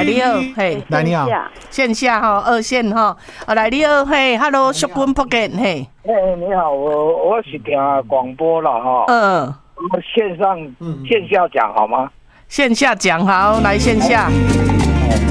来你好，嘿， 来你好， 线下哈，二线哈，来你好，嘿 ，Hello， 淑君福建，嘿， 你好，我是听广播了哈，我线下讲好吗？ 线下讲好，来线下。